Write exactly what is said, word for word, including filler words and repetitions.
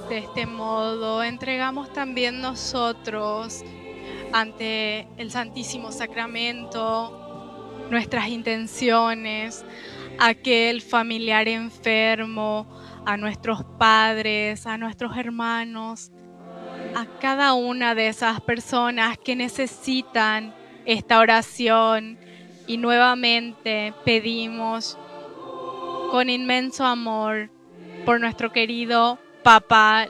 De este modo, entregamos también nosotros ante el Santísimo Sacramento nuestras intenciones, a aquel familiar enfermo, a nuestros padres, a nuestros hermanos, a cada una de esas personas que necesitan esta oración, y nuevamente pedimos con inmenso amor por nuestro querido Papa